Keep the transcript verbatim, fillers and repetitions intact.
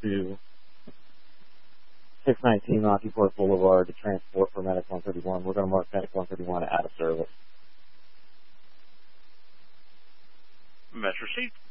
to six nineteen Rocky Fork Boulevard to transport for Medic one thirty-one. We're going to mark Medic one thirty-one out of service. Metro Seat.